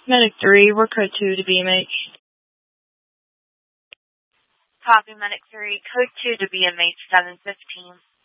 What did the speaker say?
Medic 3, we're code 2 to BMH. Copy, Medic 3, code 2 to BMH 715.